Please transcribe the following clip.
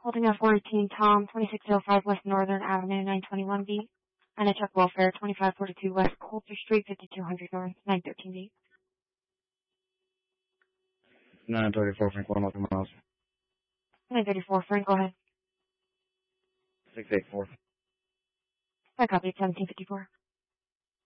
Holding F-418 Tom, 2605 West Northern Avenue, 921B. And a Chuck Welfare, 2542 West Coulter Street, 5200 North, 913B. 934 Frank, 1 miles. 934, Frank, go ahead. 684. I copy, 1754.